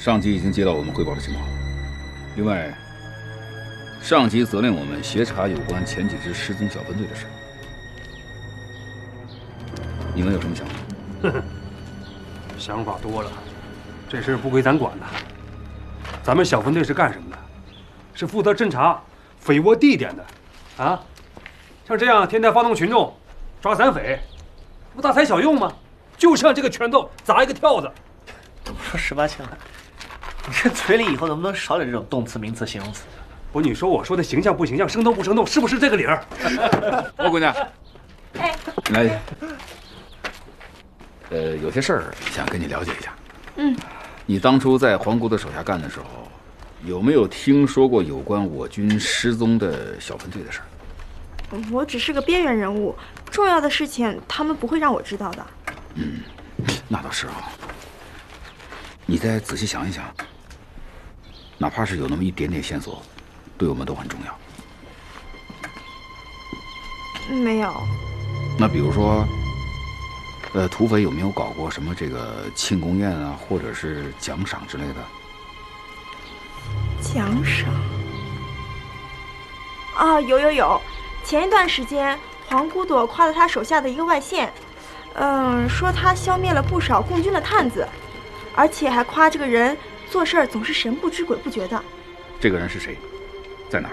上级已经接到我们汇报的情况，另外，上级责令我们协查有关前几支失踪小分队的事。你们有什么想法？ 哼哼，想法多了，这事不归咱管的。咱们小分队是干什么的？是负责侦查匪窝地点的，啊，像这样天天发动群众抓散匪，不大材小用吗？就像这个拳头砸一个跳子。 都说18千了，你这嘴里以后能不能少点这种动词、名词、形容词？ 不，你说我说的形象不形象，生动不生动，是不是这个理儿？ 王姑娘， 哎， 来，有些事儿想跟你了解一下。你当初在皇姑的手下干的时候，有没有听说过有关我军失踪的小分队的事儿？ 我只是个边缘人物，重要的事情他们不会让我知道的。 那倒是啊。你再仔细想一想，哪怕是有那么一点点线索，对我们都很重要。 没有。 那比如说，土匪有没有搞过什么这个庆功宴啊，或者是奖赏之类的？ 奖赏？啊，有。前一段时间，黄姑朵夸了他手下的一个外线，说他消灭了不少共军的探子，而且还夸这个人做事总是神不知鬼不觉的。 这个人是谁？